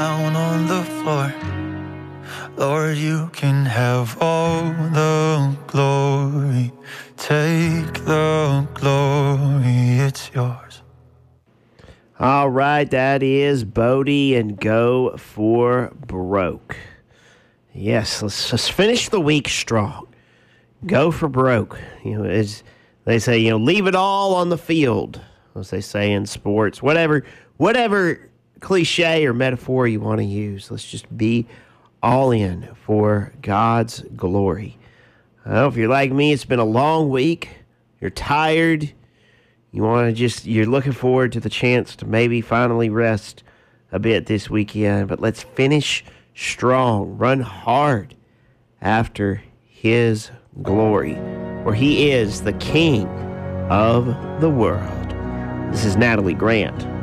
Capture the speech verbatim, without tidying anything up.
down on the floor. Lord, you can have all the glory. Take the glory, it's yours. All right, that is Bodie and Go for Broke. Yes, let's just finish the week strong. Go for broke. You know, as they say, you know, leave it all on the field, as they say in sports. Whatever, whatever cliche or metaphor you want to use, let's just be all in for God's glory. I know if you're like me, it's been a long week. You're tired. You want to just, you're looking forward to the chance to maybe finally rest a bit this weekend. But let's finish strong, run hard after His glory, for He is the King of the world. This is Natalie Grant